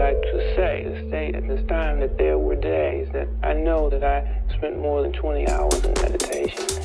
like to say at this time that there were days that I know that I spent more than 20 hours in meditation.